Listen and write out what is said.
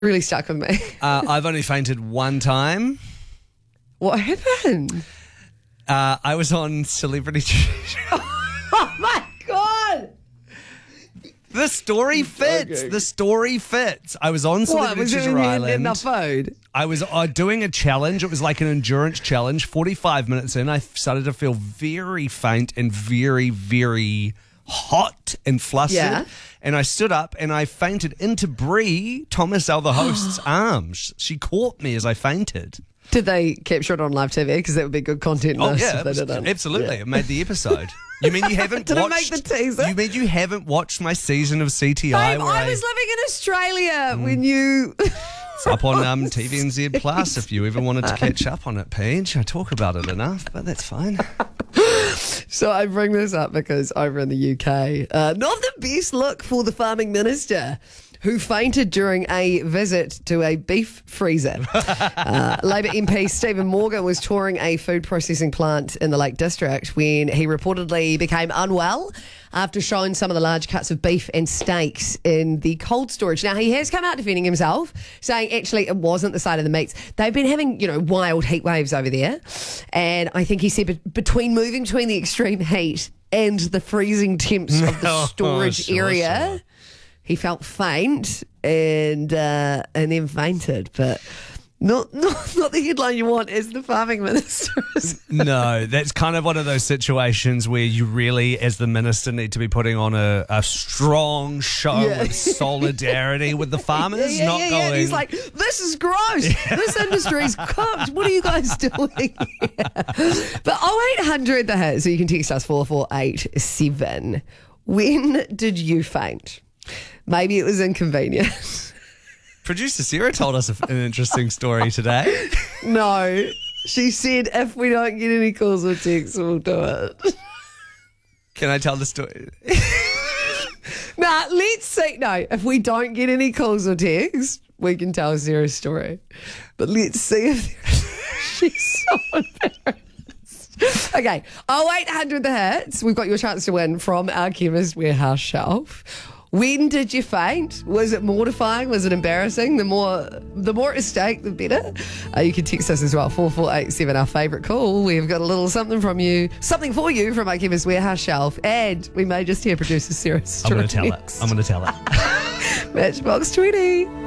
really stuck with me. I've only fainted one time. What happened? I was on Celebrity Oh my God! The story fits. Okay. The story fits. I was on What, Celebrity was it Treasure when you hadn't Island. enough food? I was doing a challenge. It was like an endurance challenge. 45 minutes in, I started to feel very faint and very, very hot and flustered. Yeah. And I stood up and I fainted into Brie, Thomas, our the host's arms. She caught me as I fainted. Did they capture it on live TV? Because that would be good content. Oh, if yeah, they didn't. absolutely. It made the episode. You mean you haven't Did it watched... make the teaser? You mean you haven't watched my season of CTI? Babe, where I was living in Australia when you... It's up on TVNZ Plus if you ever wanted to catch up on it, Paige. I talk about it enough, but that's fine. So I bring this up because over in the UK, not the best look for the farming minister who fainted during a visit to a beef freezer. Labor MP Stephen Morgan was touring a food processing plant in the Lake District when he reportedly became unwell after showing some of the large cuts of beef and steaks in the cold storage. Now, he has come out defending himself, saying actually it wasn't the side of the meats. They've been having, wild heat waves over there. And I think he said between moving between the extreme heat and the freezing temps of the storage area, he felt faint and then fainted. But not the headline you want as the farming minister. No, that's kind of one of those situations where you really, as the minister, need to be putting on a strong show of solidarity with the farmers. Yeah. Going. He's like, this is gross. This industry's cooked. What are you guys doing here? But 0800 the hit, so you can text us 4487. When did you faint? Maybe it was inconvenient. Producer Sarah told us an interesting story today. No. She said if we don't get any calls or texts, we'll do it. Can I tell the story? Nah, let's see. No, if we don't get any calls or texts, we can tell Sarah's story. But let's see if she's so embarrassed. Okay, 0800 the hits. We've got your chance to win from our Chemist Warehouse shelf. When did you faint? Was it mortifying? Was it embarrassing? The more at stake, the better. You can text us as well, 4487, our favourite call. We've got a little something for you from our Chemist Warehouse shelf. And we may just hear producer Sarah's story. I'm going to tell it. Matchbox 20.